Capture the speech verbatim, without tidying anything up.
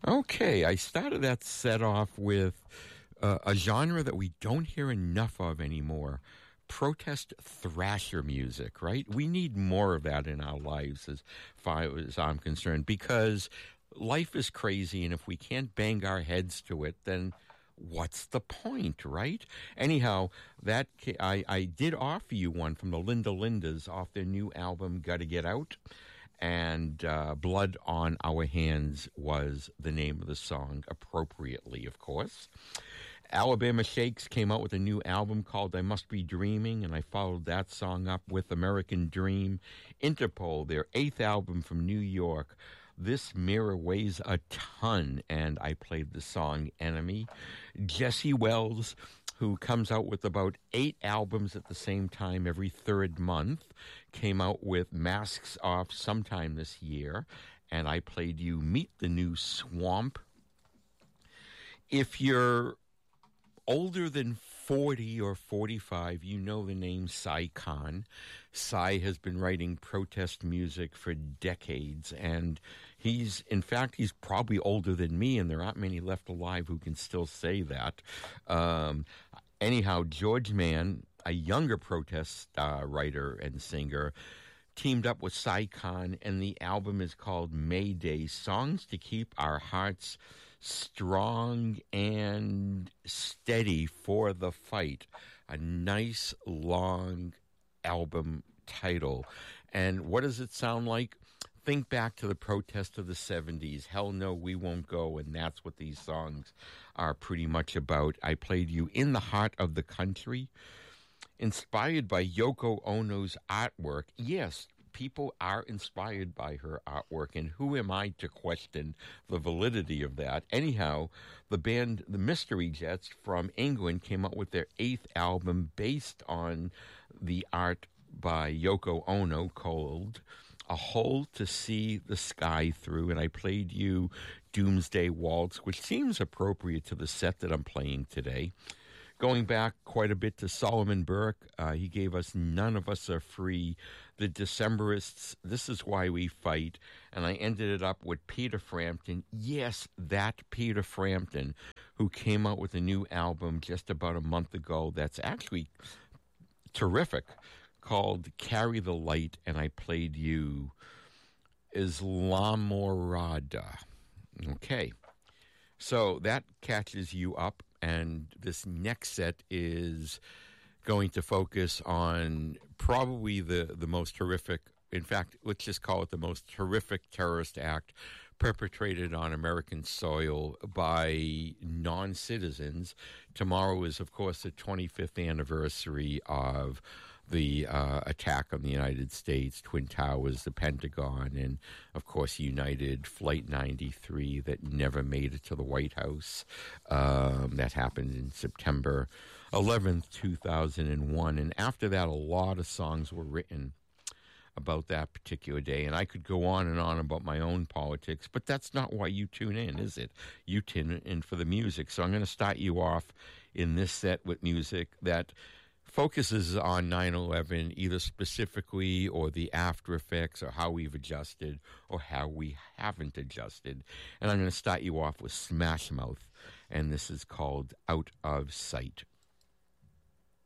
Okay, I started that set off with uh, a genre that we don't hear enough of anymore. Protest thrasher music, right? We need more of that in our lives as far as I'm concerned, because life is crazy, and if we can't bang our heads to it, then what's the point, right? Anyhow, that ca- I, I did offer you one from the Linda Lindas off their new album, Gotta Get Out, and uh, Blood on Our Hands was the name of the song, appropriately, of course. Alabama Shakes came out with a new album called I Must Be Dreaming, and I followed that song up with American Dream. Interpol, their eighth album from New York, This Mirror Weighs a Ton, and I played the song Enemy. Jesse Wells, who comes out with about eight albums at the same time every third month, came out with Masks Off sometime this year, and I played you Meet the New Swamp. If you're older than forty or forty-five, you know the name Cy Khan. Cy has been writing protest music for decades, and he's, in fact, he's probably older than me, and there aren't many left alive who can still say that. Um, anyhow, George Mann, a younger protest uh, writer and singer, teamed up with Cy Khan, and the album is called Mayday, Songs to Keep Our Hearts Strong and Steady for the Fight. A nice, long album title. And what does it sound like? Think back to the protest of the seventies. Hell No, We Won't Go, and that's what these songs are pretty much about. I played you In the Heart of the Country, inspired by Yoko Ono's artwork. Yes, people are inspired by her artwork, and who am I to question the validity of that? Anyhow, the band The Mystery Jets from England came up with their eighth album based on the art by Yoko Ono called A Hole to See the Sky Through, and I played you Doomsday Waltz, which seems appropriate to the set that I'm playing today. Going back quite a bit to Solomon Burke, uh, he gave us None of Us Are Free, The Decemberists, This Is Why We Fight, and I ended it up with Peter Frampton. Yes, that Peter Frampton, who came out with a new album just about a month ago that's actually terrific, called Carry the Light, and I played you Islamorada. Okay, so that catches you up. And this next set is going to focus on probably the, the most horrific, in fact, let's just call it the most horrific terrorist act perpetrated on American soil by non-citizens. Tomorrow is, of course, the twenty-fifth anniversary of the uh, attack on the United States, Twin Towers, the Pentagon, and, of course, United Flight ninety-three that never made it to the White House. Um, that happened in September eleventh, two thousand one. And after that, a lot of songs were written about that particular day. And I could go on and on about my own politics, but that's not why you tune in, is it? You tune in for the music. So I'm going to start you off in this set with music that focuses on nine eleven, either specifically or the after effects or how we've adjusted or how we haven't adjusted. And I'm going to start you off with Smash Mouth, and this is called Out of Sight.